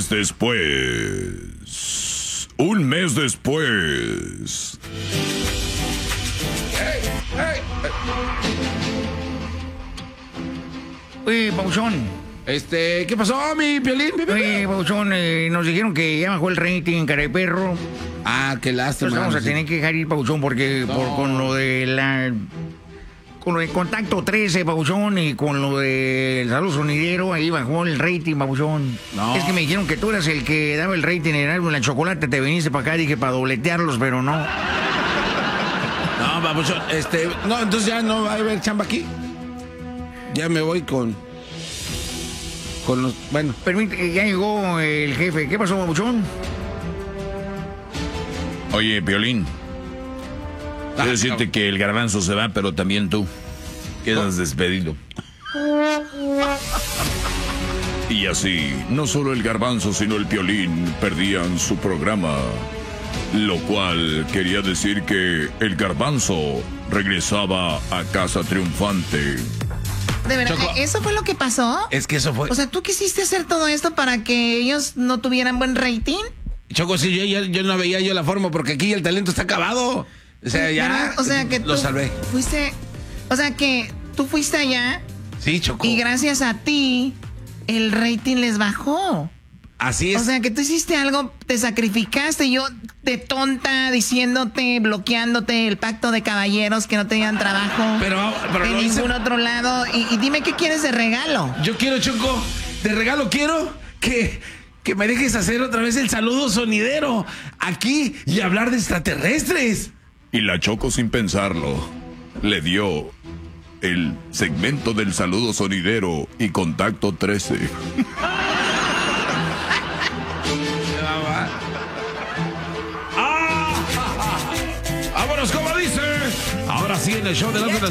mes después. Un mes después. Oye, Pauchón. ¿Qué pasó, mi Piolín? Oye, Pauchón, nos dijeron que ya bajó el rating, cara de perro. Ah, qué lástima. Entonces vamos a tener que dejar ir, Pauchón, porque con lo de Contacto 13, Pauchón, y con lo del Salud Sonidero, ahí bajó el rating, Pauchón. No. Es que me dijeron que tú eras el que daba el rating en la chocolate, te viniste para acá, dije, para dobletearlos, pero no. No, Papuchón, no, entonces ya no va a haber chamba aquí. Ya me voy con los, bueno. Permite, ya llegó el jefe. ¿Qué pasó, Pauchón? Oye, Piolín. Quiero decirte que el garbanzo se va, pero también tú. Quedas despedido. Y así, no solo el garbanzo, sino el Piolín perdían su programa. Lo cual quería decir que el garbanzo regresaba a casa triunfante. ¿De verdad? Choco, ¿Eso fue lo que pasó? es que eso fue. O sea, ¿tú quisiste hacer todo esto para que ellos no tuvieran buen rating? Choco, sí, yo no veía yo la forma porque aquí el talento está acabado. O sea, ya. ¿Verdad? O sea, que lo tú salvé. fuiste. O sea, que tú fuiste allá Sí, Choco. y gracias a ti el rating les bajó. Así es. O sea, que tú hiciste algo, te sacrificaste, yo de tonta, diciéndote, bloqueándote el pacto de caballeros que no tenían trabajo pero en lo hice. ningún otro lado. Y dime qué quieres de regalo. Yo quiero, Choco, de regalo quiero que me dejes hacer otra vez el saludo sonidero aquí y hablar de extraterrestres. Y la Choco, sin pensarlo, le dio el segmento del saludo sonidero y Contacto 13. ¡Vámonos, como dice! Ahora sí, en el show de la